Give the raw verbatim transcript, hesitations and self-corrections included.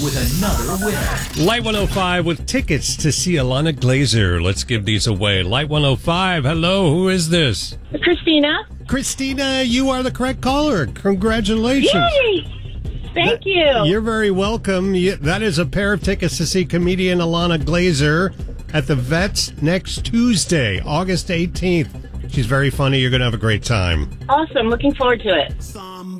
with another winner. Light one oh five with tickets to see Ilana Glazer. Let's give these away. Light one oh five, hello, who is this? Christina. Christina, you are the correct caller. Congratulations. Yay! Thank That- you. You're very welcome. You, that is a pair of tickets to see comedian Ilana Glazer at the Vets next Tuesday, August eighteenth. She's very funny. You're going to have a great time. Awesome. Looking forward to it. Some